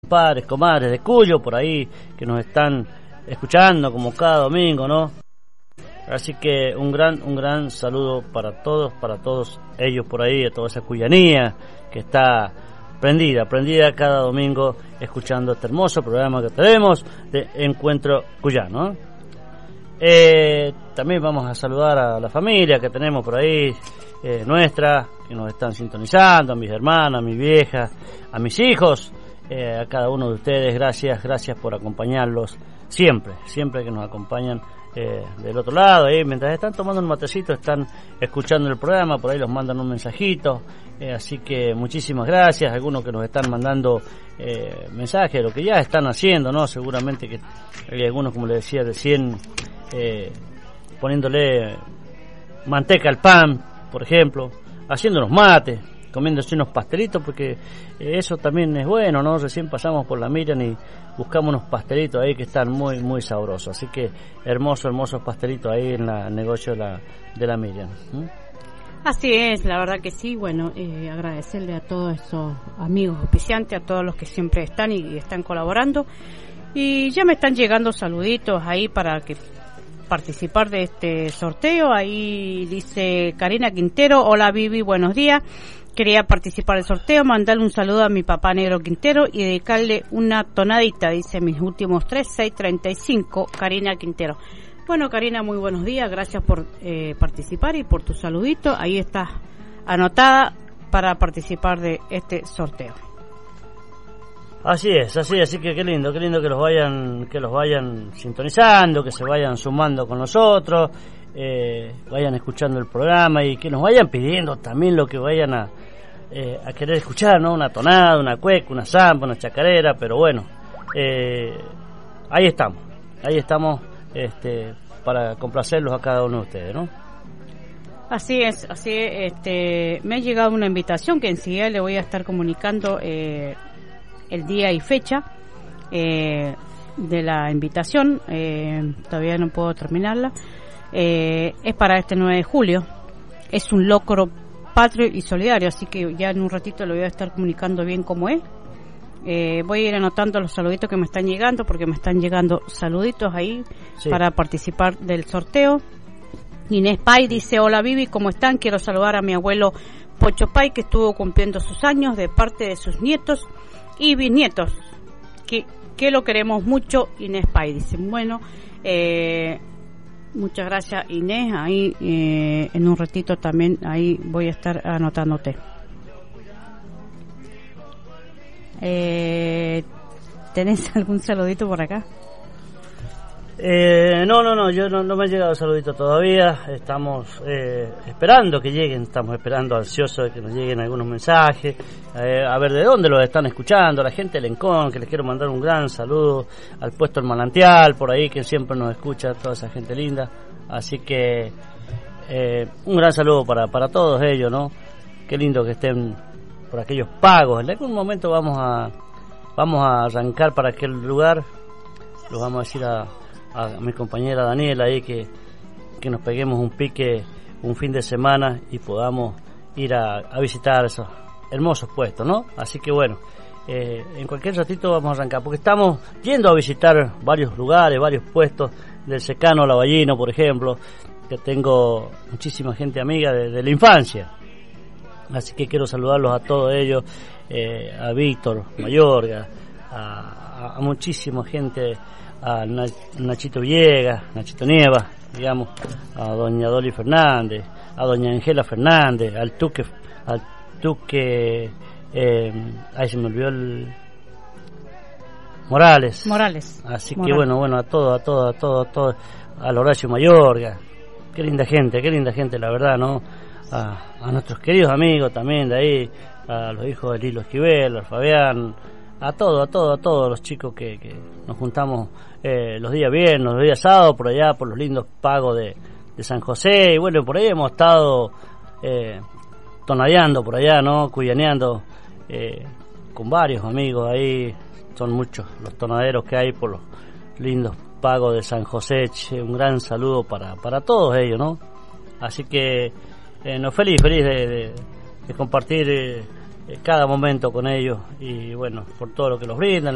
padres, comadres de Cuyo por ahí que nos están escuchando como cada domingo, ¿no? Así que un gran saludo para todos ellos por ahí, a toda esa cuyanía que está prendida cada domingo escuchando este hermoso programa que tenemos de Encuentro Cuyano. También vamos a saludar a la familia que tenemos por ahí, nuestra, que nos están sintonizando, a mis hermanas, a mi vieja, a mis hijos, a cada uno de ustedes, gracias por acompañarlos siempre que nos acompañan del otro lado, mientras están tomando un matecito, están escuchando el programa, por ahí los mandan un mensajito, así que muchísimas gracias, algunos que nos están mandando mensajes de lo que ya están haciendo, ¿no? Seguramente que hay algunos, como les decía recién, poniéndole manteca al pan, por ejemplo, haciendo unos mates, comiéndose unos pastelitos, porque eso también es bueno, ¿no? Recién pasamos por la Miriam y buscamos unos pastelitos ahí que están muy sabrosos, así que hermosos pastelitos ahí en el negocio de la Miriam. Así es, la verdad que sí. Bueno, agradecerle a todos esos amigos auspiciantes, a todos los que siempre están y están colaborando, y ya me están llegando saluditos ahí para que participar de este sorteo. Ahí dice Karina Quintero: hola Vivi, buenos días, quería participar del sorteo, mandarle un saludo a mi papá Negro Quintero y dedicarle una tonadita, dice mis últimos 3635, Karina Quintero. Bueno, Karina, muy buenos días, gracias por participar y por tu saludito. Ahí estás anotada para participar de este sorteo. Así que qué lindo que los vayan sintonizando, que se vayan sumando con nosotros, vayan escuchando el programa y que nos vayan pidiendo también lo que vayan a querer escuchar, ¿no? Una tonada, una cueca, una zamba, una chacarera, pero bueno, ahí estamos para complacerlos a cada uno de ustedes, ¿no? Así es, me ha llegado una invitación que enseguida le voy a estar comunicando el día y fecha de la invitación, todavía no puedo terminarla. Es para este 9 de julio, es un locro patrio y solidario, así que ya en un ratito le voy a estar comunicando bien cómo es. Voy a ir anotando los saluditos que me están llegando, porque me están llegando saluditos ahí, sí, para participar del sorteo. Inés Pay dice: hola Vivi, ¿cómo están? Quiero saludar a mi abuelo Pocho Pay, que estuvo cumpliendo sus años, de parte de sus nietos y bisnietos, que lo queremos mucho. Inés Pay dice: bueno, muchas gracias Inés, ahí en un ratito también ahí voy a estar anotándote. ¿Tenés algún saludito por acá? No, yo no me ha llegado el saludito todavía. Estamos esperando que lleguen, estamos esperando ansiosos de que nos lleguen algunos mensajes, a ver de dónde los están escuchando. La gente de Lencón, que les quiero mandar un gran saludo, al puesto El Manantial, por ahí, que siempre nos escucha, toda esa gente linda. Así que un gran saludo para todos ellos, ¿no? Qué lindo que estén por aquellos pagos. En algún momento vamos a arrancar para aquel lugar. Los vamos a decir a mi compañera Daniela ahí que nos peguemos un pique un fin de semana y podamos ir a visitar esos hermosos puestos, ¿no? Así que bueno, en cualquier ratito vamos a arrancar, porque estamos yendo a visitar varios lugares, varios puestos del Secano Lavallino, por ejemplo, que tengo muchísima gente amiga de la infancia. Así que quiero saludarlos a todos ellos, a Víctor Mayorga, a muchísima gente, a Nachito Villegas, Nachito Nieva, digamos, a doña Dolly Fernández, a doña Angela Fernández, al Tuque, ahí se me olvidó el Morales. Así que bueno, a todo, al Horacio Mayorga, qué linda gente, la verdad, ¿no? A nuestros queridos amigos también de ahí, a los hijos de Lilo Esquivel, al Fabián, a todos los chicos que nos juntamos los días viernes, los días sábados, por allá, por los lindos pagos de San José, y bueno, por ahí hemos estado tonadeando por allá, ¿no? Cuyaneando con varios amigos ahí, son muchos los tonaderos que hay por los lindos pagos de San José. Un gran saludo para todos ellos, ¿no? Así que feliz de compartir cada momento con ellos, y bueno, por todo lo que nos brindan.